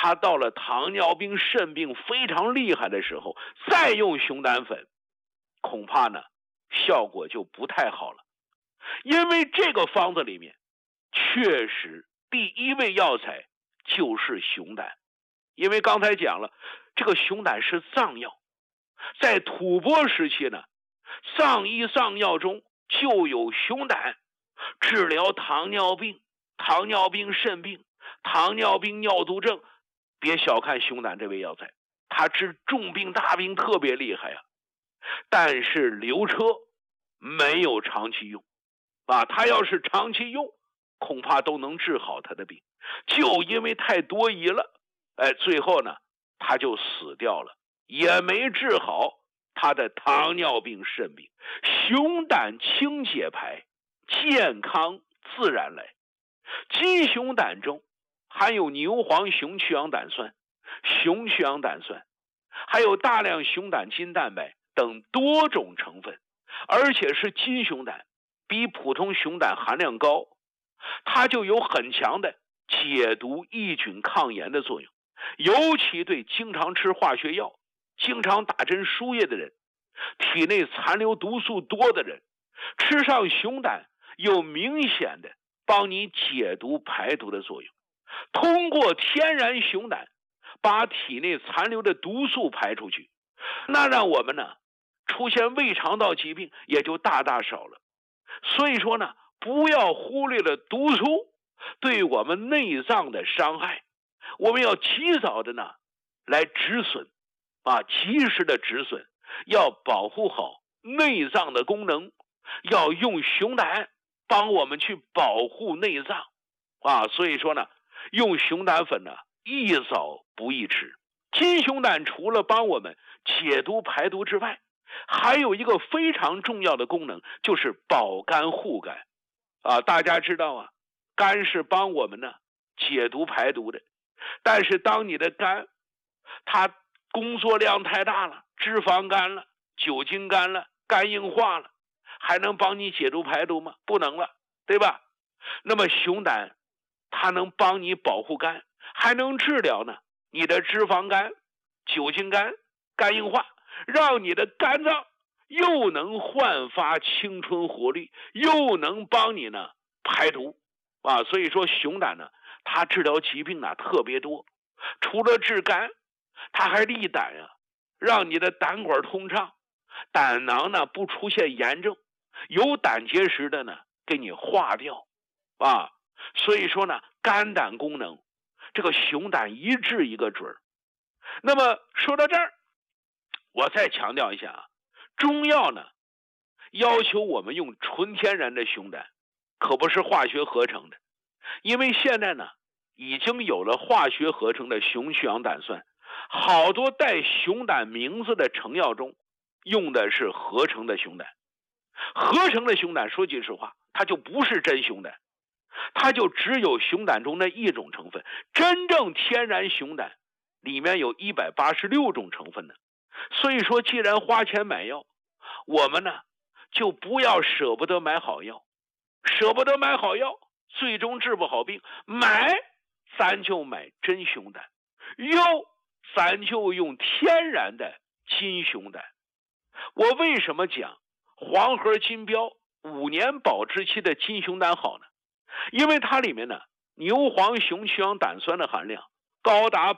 它到了糖尿病、肾病非常厉害的时候，再用熊胆粉，恐怕呢效果就不太好了。因为这个方子里面确实第一味药材就是熊胆，因为刚才讲了，这个熊胆是藏药，在吐蕃时期呢，藏医藏药中就有熊胆治疗糖尿病、糖尿病肾病、糖尿病尿毒症。别小看熊胆这味药材，它治重病大病特别厉害啊。但是刘彻没有长期用啊，他要是长期用，恐怕都能治好他的病，就因为太多疑了，最后呢他就死掉了，也没治好他的糖尿病肾病。熊胆清解牌，健康自然来。鸡熊胆中含有牛黄熊去氧胆酸、熊去氧胆酸，还有大量熊胆筋蛋白等多种成分，而且是金熊胆，比普通熊胆含量高，它就有很强的解毒抑菌抗炎的作用，尤其对经常吃化学药、经常打针输液的人，体内残留毒素多的人，吃上熊胆有明显的帮你解毒排毒的作用。通过天然熊胆把体内残留的毒素排出去，那让我们呢出现胃肠道疾病也就大大少了。所以说呢，不要忽略了毒素对我们内脏的伤害，我们要及早的呢来止损及时的止损，要保护好内脏的功能，要用熊胆帮我们去保护内脏所以说呢，用熊胆粉呢，宜早不宜迟。金熊胆除了帮我们解毒排毒之外，还有一个非常重要的功能，就是保肝护肝大家知道肝是帮我们呢解毒排毒的，但是当你的肝它工作量太大了，脂肪肝了、酒精肝了、肝硬化了，还能帮你解毒排毒吗？不能了，对吧？那么熊胆它能帮你保护肝，还能治疗呢你的脂肪肝、酒精肝、肝硬化，让你的肝脏又能焕发青春活力，又能帮你呢排毒所以说熊胆呢，它治疗疾病呢特别多，除了治肝，它还利胆让你的胆管通畅，胆囊呢不出现炎症，有胆结石的呢给你化掉所以说呢，肝胆功能这个熊胆一治一个准。那么说到这儿，我再强调一下中药呢要求我们用纯天然的熊胆，可不是化学合成的，因为现在呢已经有了化学合成的熊去氧胆酸，好多带熊胆名字的成药中用的是合成的熊胆。合成的熊胆说句实话，它就不是真熊胆，它就只有熊胆中的一种成分，真正天然熊胆里面有186种成分呢。所以说既然花钱买药，我们呢就不要舍不得买好药，舍不得买好药最终治不好病，买咱就买真熊胆，用咱就用天然的金熊胆。我为什么讲黄河金标5年保质期的金熊胆好呢？因为它里面呢牛黄熊去氧胆酸的含量高达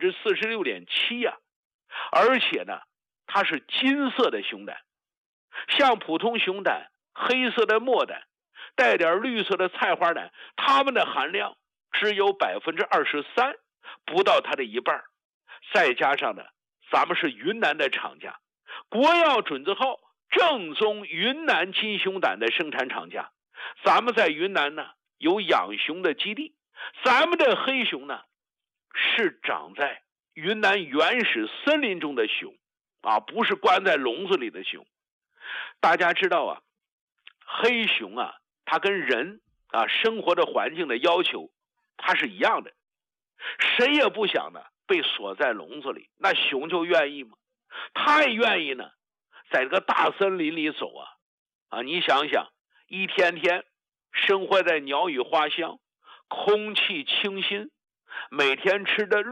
46.7% 而且呢它是金色的熊胆，像普通熊胆、黑色的墨胆、带点绿色的菜花胆，它们的含量只有 23%， 不到它的一半。再加上呢咱们是云南的厂家，国药准字号正宗云南金熊胆的生产厂家，咱们在云南呢有养熊的基地，咱们的黑熊呢是长在云南原始森林中的熊不是关在笼子里的熊。大家知道黑熊它跟人生活的环境的要求它是一样的，谁也不想呢被锁在笼子里，那熊就愿意吗？它也愿意呢在这个大森林里走你想想，一天天生活在鸟语花香、空气清新，每天吃的